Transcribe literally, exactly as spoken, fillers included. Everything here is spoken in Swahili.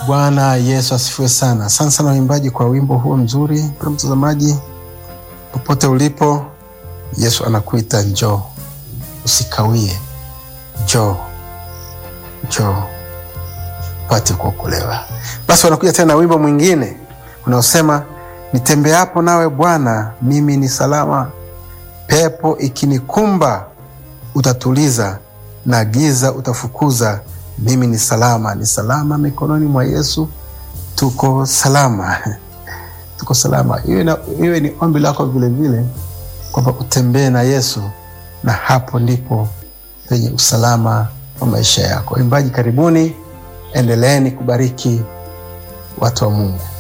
Bwana Yesu asifiwe sana. Asante sana waimbaji kwa wimbo huo mzuri. Mpendwa mtazamaji, popote ulipo, Yesu anakuita njoo. Usikawie. Njoo. Njoo. Pate kuokolewa. Basi wanakuja tena wimbo mwingine unaosema, nitembeapo nawe Bwana mimi ni salama. Pepo ikinikumba utatuliza, na giza utafukuza. Mimi ni salama, ni salama mikononi mwa Yesu. Tuko salama. Tuko salama. Iwe, na, iwe ni ombi lako vile vile kwamba utembee na Yesu, na hapo ndipo penye usalama wa maisha yako. Waimbaji karibuni, endeleeni kubariki watu wa Mungu.